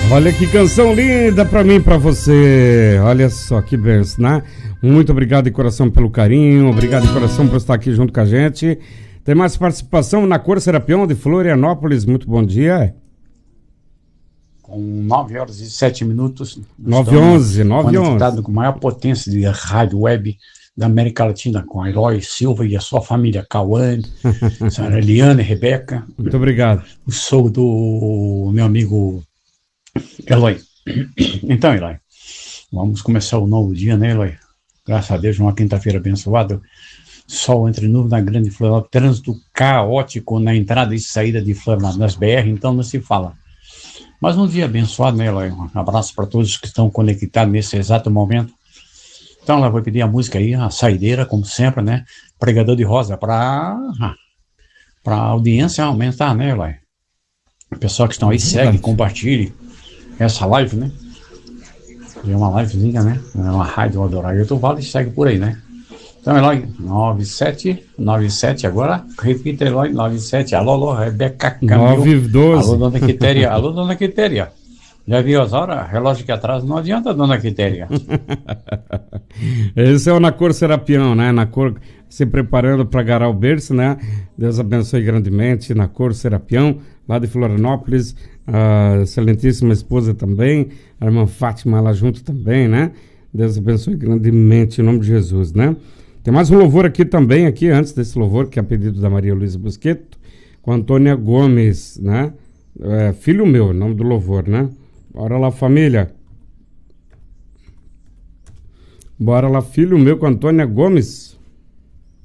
Olha que canção linda pra mim e pra você. Olha só que benção, né? Muito obrigado de coração pelo carinho. Obrigado de coração por estar aqui junto com a gente. Tem mais participação na Cor Serapião de Florianópolis. Muito bom dia. Com 9 horas e 7 minutos. 9h11, 9h11. Conectado com a maior potência de rádio web da América Latina, com a Eloy Silva e a sua família, Cauã, senhora Eliane, Rebeca. Muito obrigado. Sou do meu amigo Eloy. Então, Eloy, vamos começar o novo dia, né, Eloy? Graças a Deus, uma quinta-feira abençoada. Sol entre nuvens na grande Florianópolis, trânsito caótico na entrada e saída de Florianópolis, nas BR, então não se fala. Mas um dia abençoado, né, Eloy? Um abraço para todos que estão conectados nesse exato momento. Então, ela vai pedir a música aí, a saideira, como sempre, né? Pregador de Rosa, para a audiência aumentar, né, Eloy? O pessoal que estão aí, segue, compartilhe essa live, né? É uma livezinha, né? É uma rádio Adorar do Vale, segue por aí, né? Então, Eloy, 97 agora, repita, Eloy, 97, alô, Rebeca Camilo, 9h12. Alô, dona Quitéria, já viu as horas? Relógio que atrasa, não adianta, dona Quitéria. Esse é o Na Cor Serapião, né? Na Cor, se preparando para agarrar o berço, né? Deus abençoe grandemente, Na Cor Serapião, lá de Florianópolis, a excelentíssima esposa também, a irmã Fátima lá junto também, né? Deus abençoe grandemente, em nome de Jesus, né? Tem mais um louvor aqui também, aqui antes desse louvor, que é a pedido da Maria Luísa Busqueto, com Antônia Gomes, né? Filho meu, nome do louvor, né? Bora lá, família. Bora lá, filho meu, com Antônia Gomes.